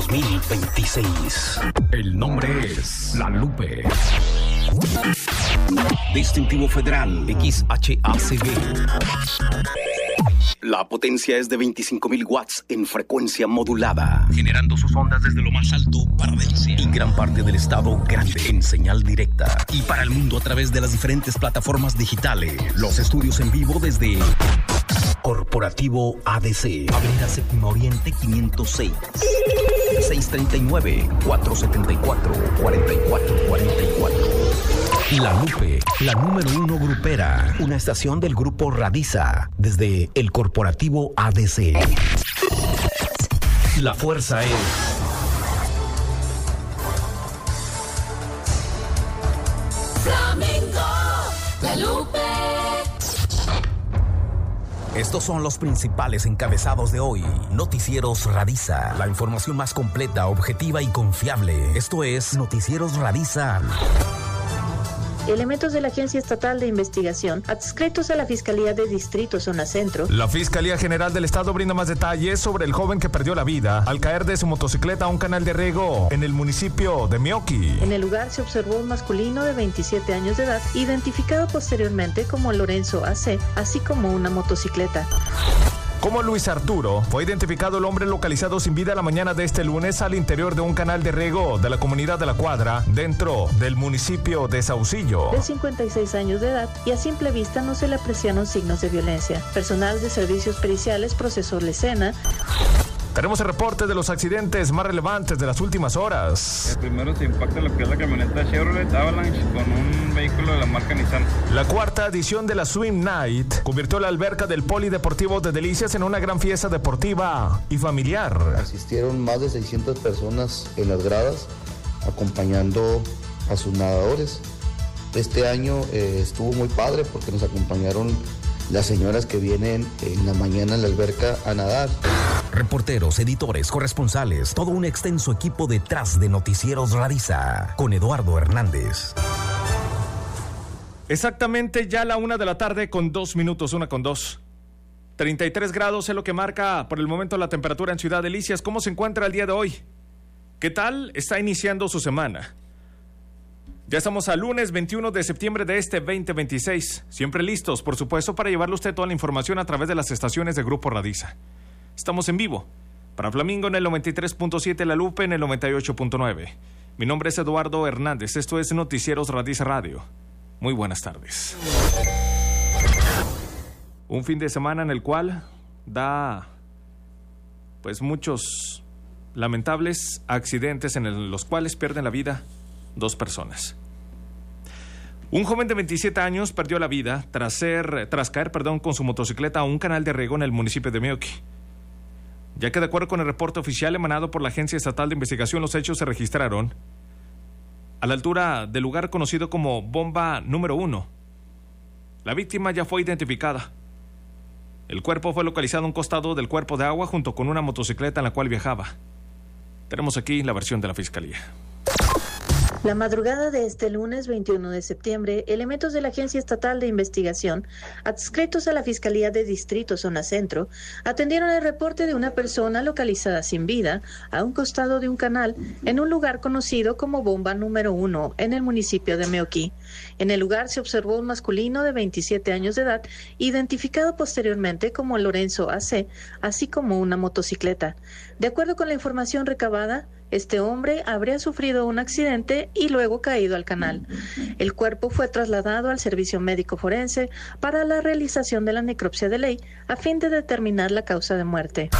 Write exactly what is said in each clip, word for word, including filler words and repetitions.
dos mil veintiséis. El nombre es La Lupe. Distintivo Federal X H A C V. La potencia es de veinticinco mil watts en frecuencia modulada, generando sus ondas desde lo más alto para Delcia y gran parte del estado grande en señal directa y para el mundo a través de las diferentes plataformas digitales. Los estudios en vivo desde Corporativo A D C, Avenida Séptima Oriente quinientos seis, seiscientos treinta y nueve, cuatrocientos setenta y cuatro, cuarenta y cuatro cuarenta y cuatro. La Lupe, la número uno grupera, una estación del grupo Radiza, desde el Corporativo A D C. La fuerza es Flamenco, La Lupe. Estos son los principales encabezados de hoy. Noticieros Radiza, la información más completa, objetiva y confiable. Esto es Noticieros Radiza. Elementos de la Agencia Estatal de Investigación, adscritos a la Fiscalía de Distrito Zona Centro. La Fiscalía General del Estado brinda más detalles sobre el joven que perdió la vida al caer de su motocicleta a un canal de riego en el municipio de Meoqui. En el lugar se observó un masculino de veintisiete años de edad, identificado posteriormente como Lorenzo A C, así como una motocicleta. Como Luis Arturo, fue identificado el hombre localizado sin vida la mañana de este lunes al interior de un canal de riego de la comunidad de La Cuadra, dentro del municipio de Saucillo. De cincuenta y seis años de edad, y a simple vista no se le apreciaron signos de violencia. Personal de servicios periciales procesó la escena. Tenemos el reporte de los accidentes más relevantes de las últimas horas. El primero se impacta lo que es la camioneta Chevrolet Avalanche con un vehículo de la marca Nissan. La cuarta edición de la Swim Night convirtió la alberca del Polideportivo de Delicias en una gran fiesta deportiva y familiar. Asistieron más de seiscientas personas en las gradas acompañando a sus nadadores. Este año eh, estuvo muy padre porque nos acompañaron las señoras que vienen en la mañana en la alberca a nadar. Reporteros, editores, corresponsales, todo un extenso equipo detrás de Noticieros Radiza, con Eduardo Hernández. Exactamente ya a la una de la tarde con dos minutos, una con dos. treinta y tres grados es lo que marca por el momento la temperatura en Ciudad Delicias. ¿Cómo se encuentra el día de hoy? ¿Qué tal está iniciando su semana? Ya estamos al lunes veintiuno de septiembre de este veinte veintiséis. Siempre listos, por supuesto, para llevarle a usted toda la información a través de las estaciones de Grupo Radiza. Estamos en vivo para Flamingo en el noventa y tres punto siete, La Lupe en el noventa y ocho punto nueve. Mi nombre es Eduardo Hernández. Esto es Noticieros Radiza Radio. Muy buenas tardes. Un fin de semana en el cual da pues muchos lamentables accidentes en el, los cuales pierden la vida dos personas. Un joven de veintisiete años perdió la vida tras, ser, tras caer perdón, con su motocicleta a un canal de riego en el municipio de Meoqui. Ya que de acuerdo con el reporte oficial emanado por la Agencia Estatal de Investigación, los hechos se registraron a la altura del lugar conocido como Bomba número uno. La víctima ya fue identificada. El cuerpo fue localizado a un costado del cuerpo de agua junto con una motocicleta en la cual viajaba. Tenemos aquí la versión de la Fiscalía. La madrugada de este lunes veintiuno de septiembre, elementos de la Agencia Estatal de Investigación, adscritos a la Fiscalía de Distrito Zona Centro, atendieron el reporte de una persona localizada sin vida a un costado de un canal en un lugar conocido como Bomba número uno en el municipio de Meoqui. En el lugar se observó un masculino de veintisiete años de edad, identificado posteriormente como Lorenzo A C, así como una motocicleta. De acuerdo con la información recabada, este hombre habría sufrido un accidente y luego caído al canal. El cuerpo fue trasladado al servicio médico forense para la realización de la necropsia de ley a fin de determinar la causa de muerte.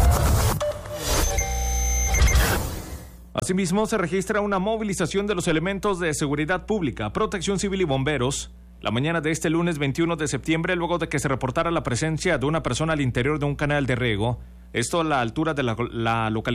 Asimismo, se registra una movilización de los elementos de seguridad pública, protección civil y bomberos la mañana de este lunes veintiuno de septiembre, luego de que se reportara la presencia de una persona al interior de un canal de riego, esto a la altura de la, la localidad